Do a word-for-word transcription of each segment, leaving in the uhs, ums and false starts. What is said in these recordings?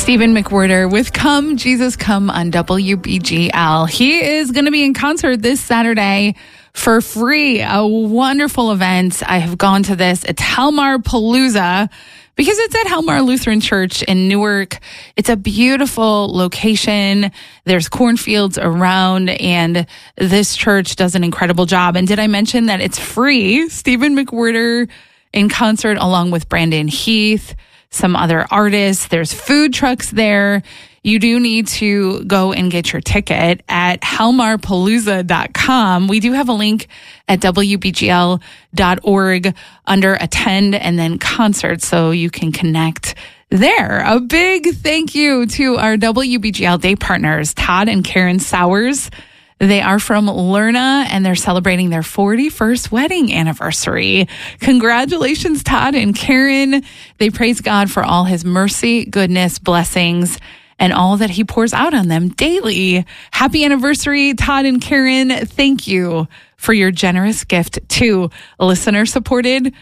Stephen McWhirter with Come, Jesus Come on W B G L. He is going to be in concert this Saturday for free. A wonderful event. I have gone to this. It's Helmar Palooza because it's at Helmar Lutheran Church in Newark. It's a beautiful location. There's cornfields around, and this church does an incredible job. And did I mention that it's free? Stephen McWhirter in concert along with Brandon Heath, some other artists. There's food trucks there. You do need to go and get your ticket at helmar palooza dot com. We do have a link at w b g l dot org under attend and then concert, so you can connect there. A big thank you to our W B G L day partners, Todd and Karen Sowers. They are from Lerna, and they're celebrating their forty-first wedding anniversary. Congratulations, Todd and Karen. They praise God for all his mercy, goodness, blessings, and all that he pours out on them daily. Happy anniversary, Todd and Karen. Thank you for your generous gift to listener-supported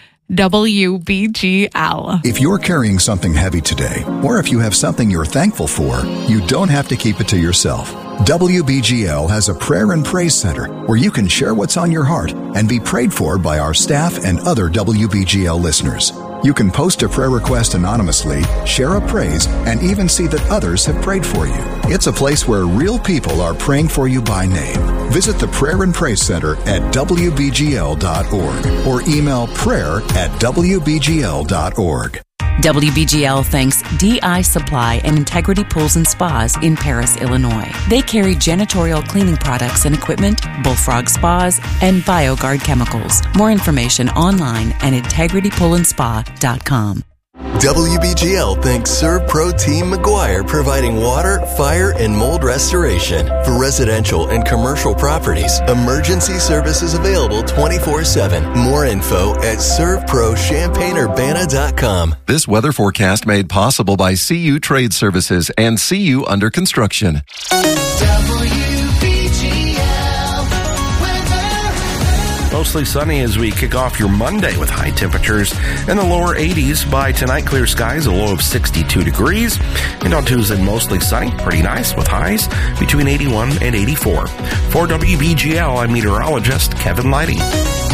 W B G L. If you're carrying something heavy today, or if you have something you're thankful for, you don't have to keep it to yourself. W B G L has a prayer and praise center where you can share what's on your heart and be prayed for by our staff and other W B G L listeners. You can post a prayer request anonymously, share a praise, and even see that others have prayed for you. It's a place where real people are praying for you by name. Visit the Prayer and Praise Center at w b g l dot org or email prayer at w b g l dot org. W B G L thanks D I Supply and Integrity Pools and Spas in Paris, Illinois. They carry janitorial cleaning products and equipment, Bullfrog Spas, and BioGuard chemicals. More information online at integrity pool and spa dot com. W B G L thanks ServPro Team McGuire, providing water, fire, and mold restoration. For residential and commercial properties, emergency services available twenty-four seven. More info at serv pro champaign urbana dot com. This weather forecast made possible by C U Trade Services and C U Under Construction. Mostly sunny as we kick off your Monday with high temperatures in the lower eighties. By tonight, clear skies, a low of sixty-two degrees. And on Tuesday, mostly sunny, pretty nice with highs between eighty-one and eighty-four. For W B G L, I'm meteorologist Kevin Lighty.